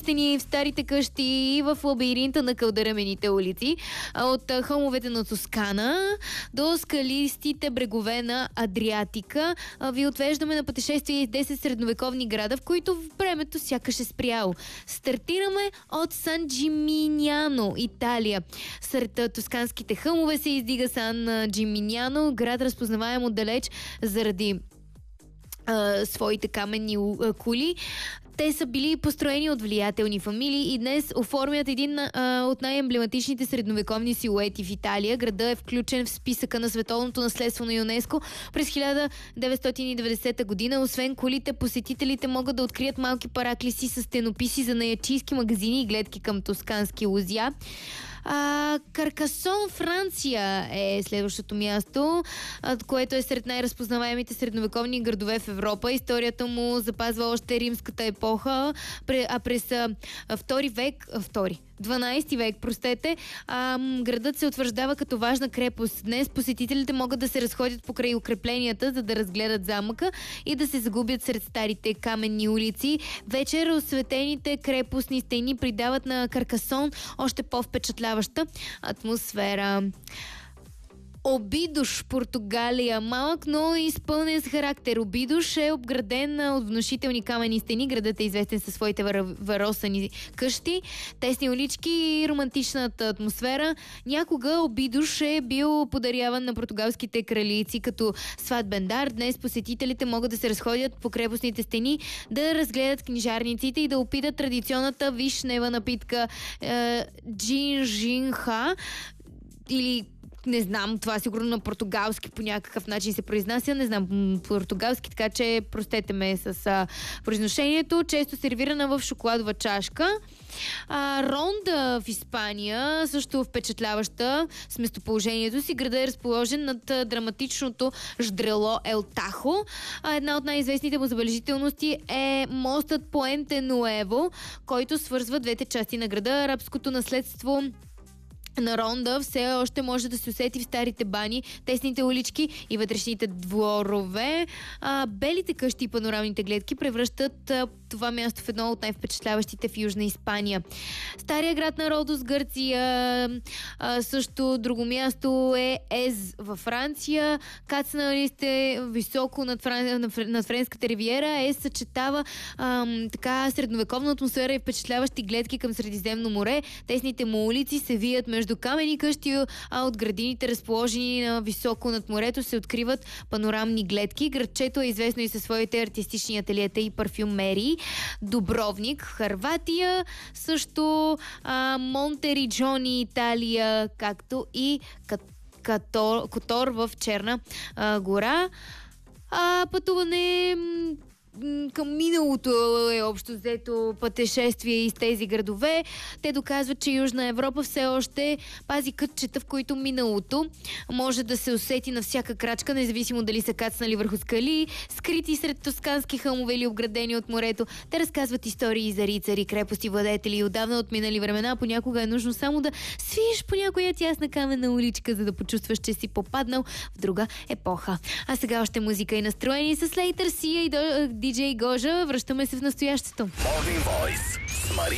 стени, в старите къщи и в лабиринта на кълдерамените улици, от хълмовете на Тоскана до скалистите брегове на Адриатика. Ви отвеждаме на пътешествие из 10 средновековни града, в които времето сякаш е спряло. Стартираме от Сан Джиминяно, Италия. Сред тосканските хълмове се издига Сан Джиминяно, град разпознаваем отдалеч заради своите каменни кули. Те са били построени от влиятелни фамилии и днес оформят един от най-емблематичните средновековни силуети в Италия. Града е включен в списъка на световното наследство на ЮНЕСКО през 1990 година. Освен кулите, посетителите могат да открият малки параклиси с стенописи за наячийски магазини и гледки към тоскански лузя. Каркасон, Франция е следващото място, което е сред най-разпознаваемите средновековни градове в Европа. Историята му запазва още римската епоха, а през 12 век, градът се утвърждава като важна крепост. Днес посетителите могат да се разходят покрай укрепленията, за да разгледат замъка и да се загубят сред старите каменни улици. Вечер осветените крепостни стени придават на Каркасон още по-впечатляваща атмосфера. Обидош, Португалия. Малък, но изпълнен с характер. Обидош е обграден от внушителни каменни стени. Градът е известен със своите варосани къщи, тесни улички и романтичната атмосфера. Някога Обидош е бил подаряван на португалските кралици като сватбен дар. Днес посетителите могат да се разходят по крепостните стени, да разгледат книжарниците и да опитат традиционната вишнева напитка джинжинха, или не знам, това сигурно на португалски по някакъв начин се произнася. Не знам португалски, така че простете ме с произношението. Често сервирана в шоколадова чашка. Ронда в Испания, също впечатляваща с местоположението си. Града е разположен над драматичното ждрело Ел Тахо. Една от най-известните му забележителности е мостът Пуенте Нуево, който свързва двете части на града. Арабското наследство на Ронда все още може да се усети в старите бани, тесните улички и вътрешните дворове. Белите къщи и панорамните гледки превръщат това място в едно от най-впечатляващите в Южна Испания. Стария град на Родос, Гърция. Също друго място е Ез във Франция. Кацнали сте високо над Френската ривиера. Ез съчетава така средновековна атмосфера и впечатляващи гледки към Средиземно море. Тесните му улици се вият между камени къщи, а от градините, разположени на високо над морето, се откриват панорамни гледки. Градчето е известно и със своите артистични ателиета и парфюмерии. Дубровник, Хърватия, също Монтериджони, Италия, както и Котор в Черна гора. Пътуване към миналото е общо взето пътешествие из тези градове. Те доказват, че Южна Европа все още пази кътчета, в които миналото може да се усети на всяка крачка, независимо дали са кацнали върху скали, скрити сред тоскански хълмове или обградени от морето. Те разказват истории за рицари, крепости, владетели и отдавна отминали времена. Понякога е нужно само да свиеш по някоя тясна каменна уличка, за да почувстваш, че си попаднал в друга епоха. А сега още музика и настроение с Лейтър Сия и диджей Гожа. Връщаме се в настоящето.